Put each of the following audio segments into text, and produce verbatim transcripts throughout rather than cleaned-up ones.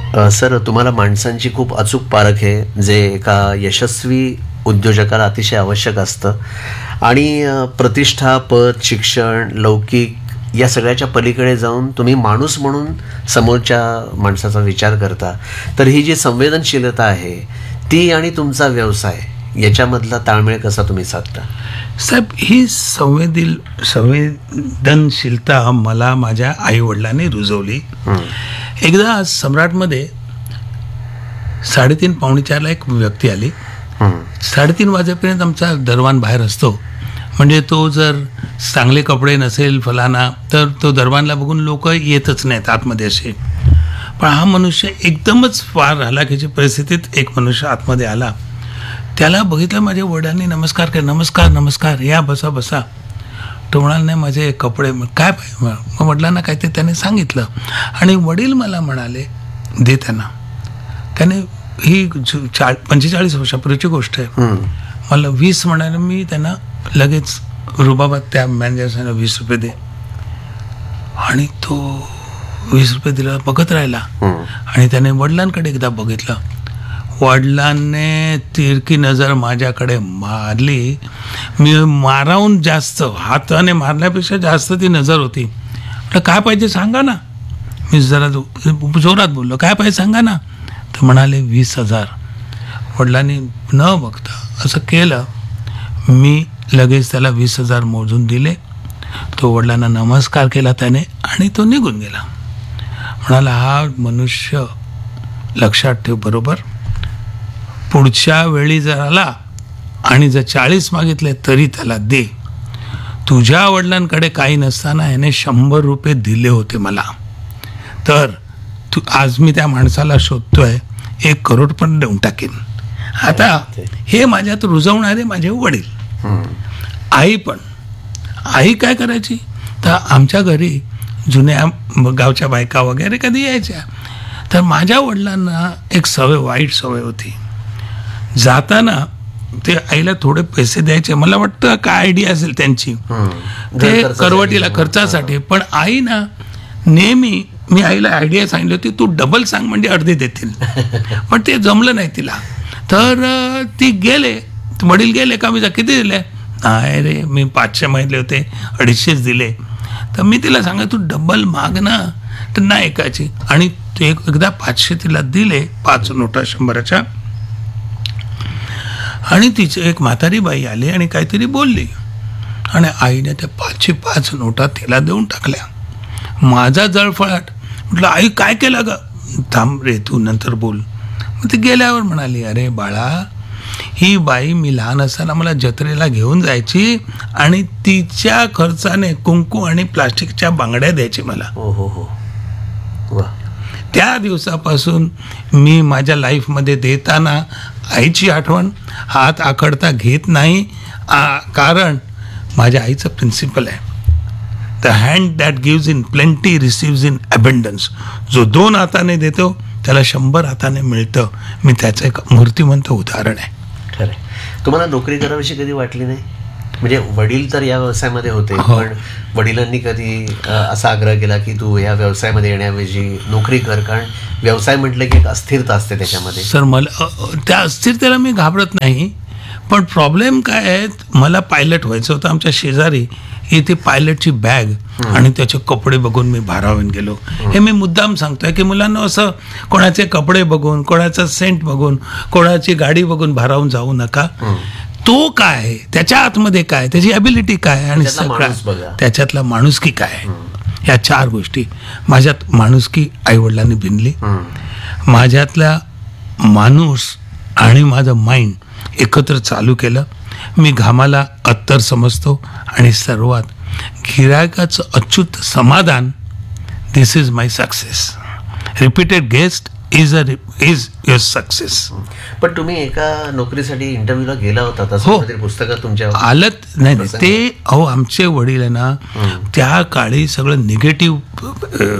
अ, sir, तुम्हाला माणसांची खूप अचूक पारख आहे, जे एका यशस्वी उद्योजकाला अतिशय आवश्यक असतं. आणि अ, प्रतिष्ठा, पद, शिक्षण, लौकिक या सगळ्याच्या पलीकडे जाऊन तुम्ही माणूस म्हणून समोरच्या माणसाचा विचार करता. तर ही जी संवेदनशीलता आहे ती आणि तुमचा व्यवसाय याच्यामधला ताळमेळ कसा तुम्ही साधता? साहेब, ही संवेदील संवेदनशीलता मला माझ्या आईवडिलांनी रुजवली. एकदा सम्राटमध्ये साडेतीन पावणे चारला एक व्यक्ती आली. साडेतीन वाजेपर्यंत आमचा दरवान बाहेर असतो, म्हणजे तो जर चांगले कपडे नसेल फलाना तर तो दरवानला बघून लोक येतच नाहीत आतमध्ये असे. पण हा मनुष्य एकदमच फार हलाखीची परिस्थितीत एक मनुष्य आतमध्ये आला. त्याला बघितलं, माझ्या वडिलांनी नमस्कार केला. नमस्कार नमस्कार या बसा बसा. तो म्हणाला, नाही माझे कपडे. काय पाहिजे? मग वडिलांना काय ते त्याने सांगितलं आणि वडील मला म्हणाले दे त्यांना. त्याने ही चा पंचेचाळीस वर्षापूर्वीची गोष्ट आहे. मला वीस म्हणाले, मी त्यांना लगेच रुबाबात त्या मॅनेजरला वीस रुपये दे. आणि तो वीस रुपये दिला, बघत राहिला. आणि त्याने वडिलांकडे एकदा बघितलं. वडिलांनी तिरकी नजर माझ्याकडे मारली. मी माराहून जास्त, हाताने मारल्यापेक्षा जास्त ती नजर होती. म्हटलं काय पाहिजे सांगा ना. मी जरा जोरात बोललो, काय पाहिजे सांगा ना. तर म्हणाले वीस हजार. वडिलांनी न बघता असं केलं. मी लगेच त्याला वीस हजार मोजून दिले. तो वडिलांना नमस्कार केला त्याने आणि तो निघून गेला. म्हणाला, हा मनुष्य लक्षात ठेव बरोबर, पुढच्या वेळी जर आला आणि जर चाळीस मागितले तरी त्याला दे. तुझ्या वडिलांकडे काही नसताना याने शंभर रुपये दिले होते मला. तर तू आज मी त्या माणसाला शोधतोय, एक करोड पण देऊन टाकेन. आता हे माझ्यात रुजवणारे माझे वडील. आई पण, आई काय करायची, तर आमच्या घरी जुन्या गावच्या बायका वगैरे कधी यायच्या. तर माझ्या वडिलांना एक सवय, वाईट सवय होती. जाताना ते आईला थोडे पैसे द्यायचे. मला वाटतं काय आयडिया असेल त्यांची, ते करवटीला खर्चासाठी. पण आई ना नेहमी, मी आईला आयडिया सांगितली होती, तू डबल सांग म्हणजे अर्धे देतील. पण ते जमलं नाही तिला. तर ती गेले, वडील गेले का, मी किती दिले, नाही रे मी पाचशे मागितले होते, अडीचशेच दिले. तर मी तिला सांगा तू डबल माग ना. तर नाही ऐकायची. आणि ते एकदा पाचशे तिला दिले, पाच नोटा शंभराच्या. आणि तिची एक म्हातारी बाई आली आणि काहीतरी बोलली आणि आईने त्या पाचशे पाच नोटा तिला देऊन टाकल्या. माझा जळफळाट. म्हटलं आई काय केलं ग. थांब रे तू नंतर बोल. मग ती गेल्यावर म्हणाली, अरे बाळा, ही बाई मी लहान असताना मला जत्रेला घेऊन जायची आणि तिच्या खर्चाने कुंकू आणि प्लास्टिकच्या बांगड्या द्यायची मला. हो हो हो वा. त्या दिवसापासून मी माझ्या लाईफमध्ये देताना आईची आठवण हात आखडता घेत नाही. आ, कारण माझ्या आईचं प्रिन्सिपल आहे, the hand that gives in plenty receives in abundance. जो दोन हाताने देतो त्याला शंभर हाताने मिळतं. मी त्याचं एक मूर्तिमंत उदाहरण आहे. खरं. तुम्हाला नोकरी करावीशी कधी वाटली नाही? म्हणजे वडील तर या व्यवसायामध्ये होते, हो. पण वडिलांनी कधी अ, असा आग्रह केला की तू या व्यवसायामध्ये येण्याऐवजी नोकरी कर? कारण व्यवसाय म्हटलं की एक अस्थिरता असते त्याच्यामध्ये. सर, मला त्या अस्थिरतेला मी घाबरत नाही. पण प्रॉब्लेम काय आहे, मला पायलट व्हायचं होतं. आमच्या शेजारी इथे पायलटची बॅग आणि त्याचे कपडे बघून मी भारावून गेलो. हे मी मुद्दाम सांगतोय की मुलांना असं कोणाचे कपडे बघून, कोणाचा सेंट बघून, कोणाची गाडी बघून भारावून जाऊ नका. तो काय आहे, त्याच्या आतमध्ये काय, त्याची ॲबिलिटी काय आणि सगळा त्याच्यातला माणुसकी काय, ह्या चार गोष्टी. माझ्यात माणुसकी आईवडिलांनी भिनली. माझ्यातला माणूस आणि माझं माइंड एकत्र चालू केलं. मी घामाला अत्तर समजतो आणि सर्वात गिरायकाचं अच्युत समाधान. दिस is my success. Repeated guest is a is your success. पण तुम्ही एका नोकरीसाठी इंटरव्ह्यूला गेला होता, तसं हो. पुस्तकात तुमच्या आलत नाही नाही ते. अहो, आमचे वडील आहे ना, त्या काळी सगळं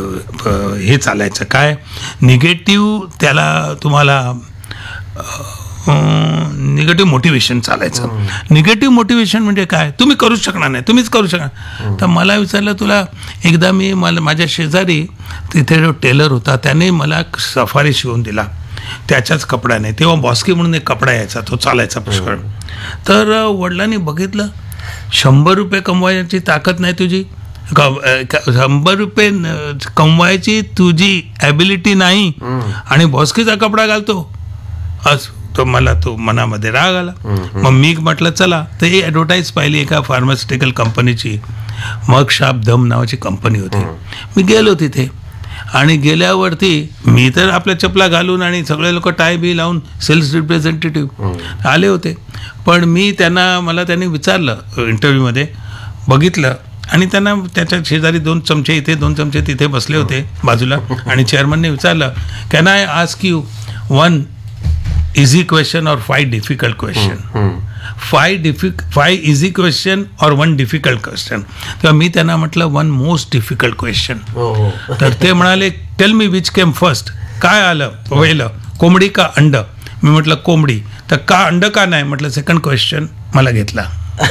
निगेटिव्ह हे चालायचं. काय निगेटिव्ह, त्याला तुम्हाला निगेटिव्ह मोटिवेशन चालायचं. निगेटिव्ह मोटिवेशन म्हणजे काय, तुम्ही करूच शकणार नाही, तुम्हीच करू शकणार. तर मला विचारलं, तुला एकदा मी मला माझ्या शेजारी तिथे जो टेलर होता त्याने मला सफारी शिवून दिला त्याच्याच कपड्याने. तेव्हा बॉस्की म्हणून एक कपडा यायचा, तो चालायचा पुष्कळ. तर वडिलांनी बघितलं, शंभर रुपये कमवायची ताकद नाही तुझी, शंभर रुपये कमवायची तुझी ॲबिलिटी नाही आणि बॉस्कीचा कपडा घालतो. आज तो मला तो मनामध्ये राग आला. मग मी म्हटलं चला, तर ही ॲडव्हर्टाईज पाहिली एका फार्मास्युटिकल कंपनीची, मग शाप दम नावाची कंपनी होती. मी गेलो तिथे आणि गेल्यावरती मी तर आपल्या चपला घालून आणि सगळे लोक टाय बी लावून सेल्स रिप्रेझेंटेटिव्ह आले होते. पण मी त्यांना मला त्यांनी विचारलं इंटरव्ह्यूमध्ये, बघितलं आणि त्यांना त्याच्या शेजारी दोन चमचे इथे दोन चमचे तिथे बसले होते बाजूला आणि चेअरमनने विचारलं, can I ask you one easy question और five difficult question, five डिफिक five easy question और वन डिफिकल्ट क्वेश्चन. तेव्हा मी त्यांना म्हटलं वन मोस्ट डिफिकल्ट क्वेश्चन. तर ते म्हणाले, tell me which came first, काय आलं पहिलं, कोंबडी का अंड? मी म्हटलं कोंबडी. तर का अंड का नाही? म्हटलं सेकंड क्वेश्चन मला घेतला.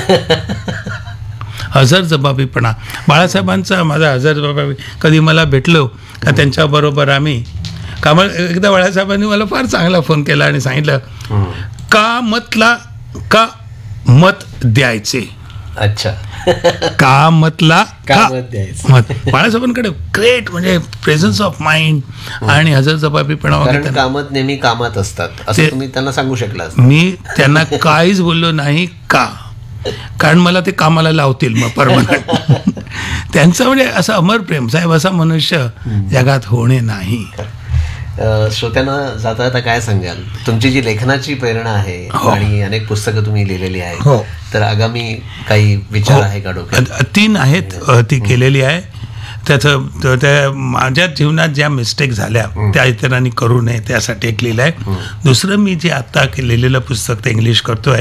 हजर जबाबीपणा बाळासाहेबांचा माझा हजर जबाबी. कधी मला भेटलो का त्यांच्याबरोबर आम्ही कामा, एकदा बाळासाहेबांनी मला फार चांगला फोन केला आणि सांगितलं, का मतला का मत द्यायचे. अच्छा. का मतला का मत द्यायचं. मत. बाळासाहेबांकडे ग्रेट म्हणजे प्रेझन्स ऑफ माइंड आणि हजर जबाबीपणा वगैरे. कामत नेहमी कामात असतात असं तुम्ही त्यांना सांगू शकला. मी त्यांना काहीच बोललो नाही का, कारण मला ते कामाला लावतील मग परमनंट. त्यांचं म्हणजे असं अमर प्रेम, साहेब असा मनुष्य जगात होणे नाही. श्रोत्यांना जाता जाता काय सांगाल, तुमची जी लेखनाची प्रेरणा आहे आणि अनेक पुस्तकं तुम्ही लिहिलेली आहेत, तर आगामी काही विचार आहे का डोक्यात? तीन आहेत ती केलेली आहे. त्याचं त्या माझ्या जीवनात ज्या मिस्टेक झाल्या त्या इतरांनी करू नये त्यासाठी एक लिहिलं आहे. दुसरं मी जे आत्ता लिहिलेलं पुस्तक ते इंग्लिश करतोय,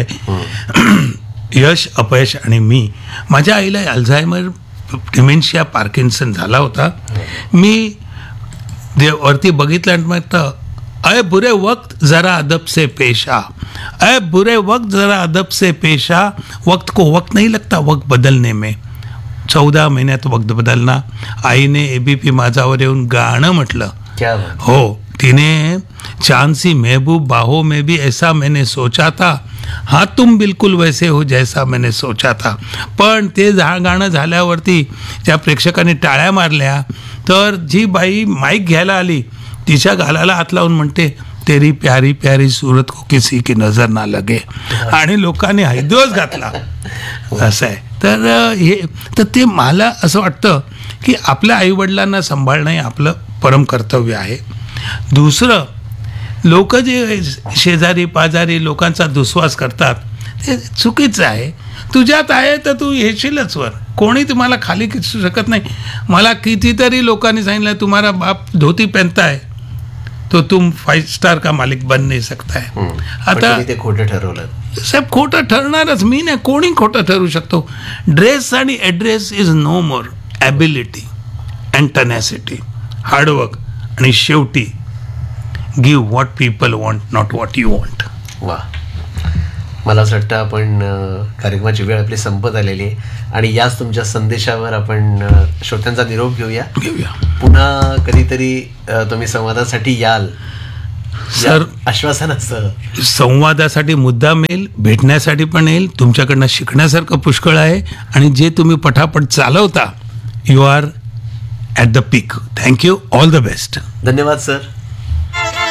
यश अपयश आणि मी. माझ्या आईला अल्झायमर डिमेन्शिया पार्किन्सन झाला होता. मी वरती बघितलं आणि म्हटलं, अय बुरे वक्त जरा अदब से पेश आ, अय बुरे वक्त जरा अदब से पेश आ, वक्त को वक्त नहीं लगता वक्त बदलने में. चौदा महिन्यात वक्त बदलना. आईने एबीपी माझावर येऊन गाणं म्हटलं. हो, तिने चांसी महबूब बाहों में भी ऐसा मैंने सोचा था, हाँ तुम बिलकुल वैसे हो जैसा मैंने सोचा था. पण ते झा गाणं झाल्यावरती ज्या प्रेक्षकांनी टाळ्या मारल्या, तर जी बाई माईक घ्यायला आली तिच्या गालाला हात लावून म्हणते, तेरी प्यारी प्यारी सूरत को किसी की नजर ना लगे. आणि लोकांनी हैदोस घातला. असं आहे. तर हे तर ते मला असं वाटतं की आपल्या आईवडिलांना सांभाळणं हे आपलं परम कर्तव्य आहे. दुसरं, लोक जे शेजारी पाजारी लोकांचा दुस्वास करतात ते चुकीचं आहे. तुझ्यात आहे तर तू येशीलच वर, कोणी तुम्हाला खाली खेचू शकत नाही. मला कितीतरी लोकांनी सांगितलं, तुम्हारा बाप धोती पहनता है तो तुम फाइव स्टार का मालिक बन नाही सकता है. आता ते खोटं ठरवलं साहेब, खोटं ठरणारच. मी नाही, कोणी खोटं ठरू शकतो. ड्रेस आणि address is no more ability and टॅनॅसिटी, hard work आणि शेवटी give what people want, not what you want. वा, मला असं वाटतं आपण कार्यक्रमाची वेळ आपली संपत आलेली आहे आणि याच तुमच्या संदेशावर आपण श्रोत्यांचा निरोप घेऊया. घेऊया पुन्हा कधीतरी तुम्ही संवादासाठी याल सर. आश्वासनासह संवादासाठी मुद्दाम येईल, भेटण्यासाठी पण येईल. तुमच्याकडनं शिकण्यासारखं पुष्कळ आहे आणि जे तुम्ही पटापट चालवता, you R at the peak. Thank you, all the best. धन्यवाद सर.